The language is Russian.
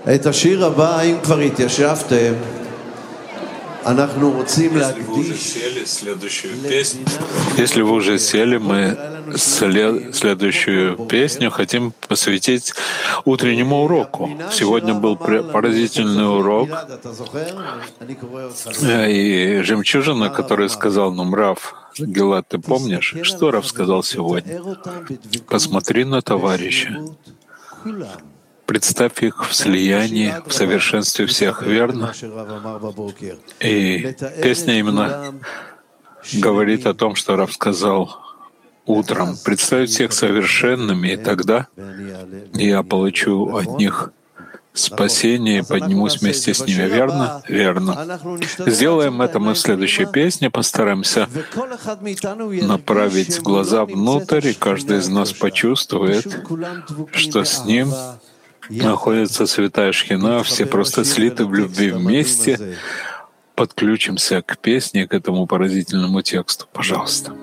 את השיר הבא, אם כבר התיישבתם, אנחנו רוצים להקדיש. Если вы уже сели, мы следующую песню хотим посвятить утреннему уроку. Сегодня был поразительный урок, и жемчужина, которую сказал нам Рав Гилад, ты помнишь, что Рав сказал сегодня? Посмотри на товарища. Представь их в слиянии, в совершенстве всех, верно? И песня именно говорит о том, что Рав сказал утром. Представить всех совершенными, и тогда я получу от них спасение и поднимусь вместе с ними. Верно? Верно. Сделаем это мы в следующей песне. Постараемся направить глаза внутрь, и каждый из нас почувствует, что с ним находится Святая Шхина, все просто слиты в любви вместе. Подключимся к песне, к этому поразительному тексту. Пожалуйста.